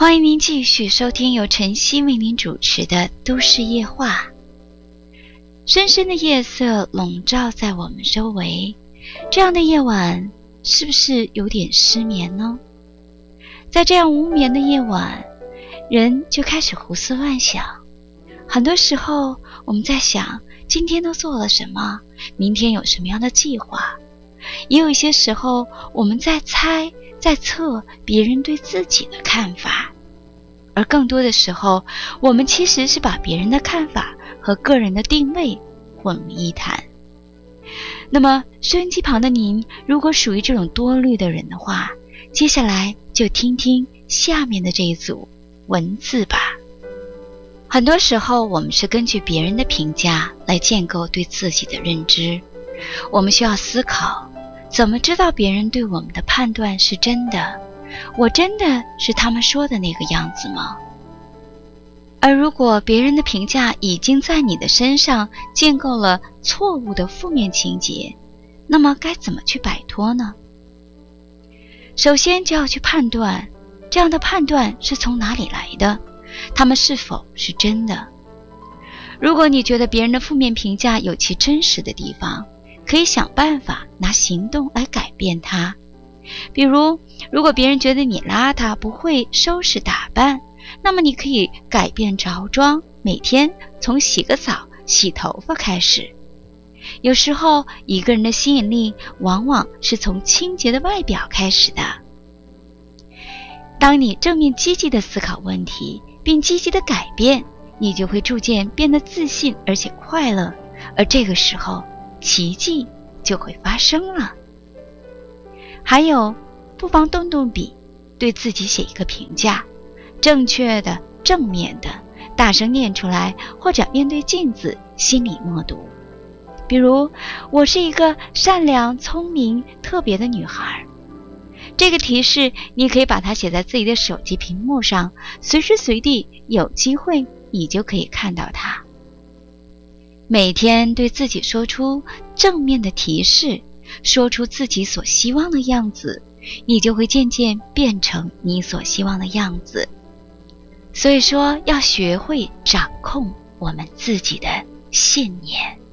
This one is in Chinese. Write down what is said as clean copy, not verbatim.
欢迎您继续收听由晨曦为您主持的都市夜话。深深的夜色笼罩在我们周围，这样的夜晚是不是有点失眠呢？在这样无眠的夜晚，人就开始胡思乱想。很多时候我们在想今天都做了什么，明天有什么样的计划，也有一些时候我们在猜在测别人对自己的看法，而更多的时候我们其实是把别人的看法和个人的定位混为一谈。那么收音机旁的您，如果属于这种多虑的人的话，接下来就听听下面的这一组文字吧。很多时候我们是根据别人的评价来建构对自己的认知，我们需要思考，怎么知道别人对我们的判断是真的？我真的是他们说的那个样子吗？而如果别人的评价已经在你的身上建构了错误的负面情节，那么该怎么去摆脱呢？首先就要去判断，这样的判断是从哪里来的，他们是否是真的。如果你觉得别人的负面评价有其真实的地方，可以想办法拿行动来改变它。比如，如果别人觉得你邋遢，不会收拾打扮，那么你可以改变着装，每天从洗个澡、洗头发开始。有时候一个人的吸引力往往是从清洁的外表开始的。当你正面积极地思考问题，并积极地改变，你就会逐渐变得自信而且快乐，而这个时候奇迹就会发生了。还有，不妨动动笔，对自己写一个评价，正确的、正面的，大声念出来，或者面对镜子心里默读。比如，我是一个善良、聪明、特别的女孩。这个提示你可以把它写在自己的手机屏幕上，随时随地有机会你就可以看到它。每天对自己说出正面的提示，说出自己所希望的样子，你就会渐渐变成你所希望的样子。所以说，要学会掌控我们自己的信念。